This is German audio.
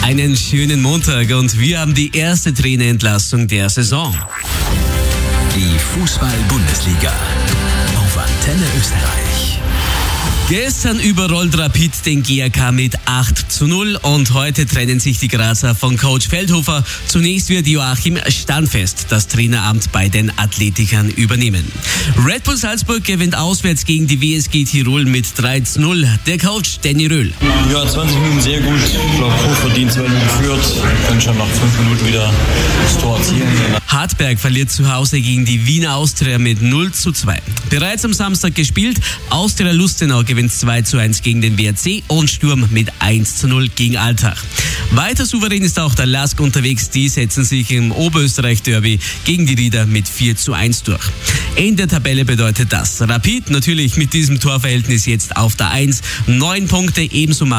Einen schönen Montag und wir haben die erste Trainerentlassung der Saison. Die Fußball-Bundesliga auf Antenne Österreich. Gestern überrollt Rapid den GAK mit 8:0 und heute trennen sich die Grazer von Coach Feldhofer. Zunächst wird Joachim Standfest das Traineramt bei den Athletikern übernehmen. Red Bull Salzburg gewinnt auswärts gegen die WSG Tirol mit 3:0. Der Coach Danny Röhl. Ja, 20 Minuten sehr gut. Ich glaube, hochverdient 2-0 geführt. Können schon nach 5 Minuten wieder das Tor erzielen. Hartberg verliert zu Hause gegen die Wiener Austria mit 0:2. Bereits am Samstag gespielt. Austria Lustenau gewinnt 2:1 gegen den WRC und Sturm mit 1:0 gegen Altach. Weiter souverän ist auch der LASK unterwegs. Die setzen sich im Oberösterreich-Derby gegen die Rieder mit 4:1 durch. In der Tabelle bedeutet das Rapid natürlich mit diesem Torverhältnis jetzt auf der 1. 9 Punkte, ebenso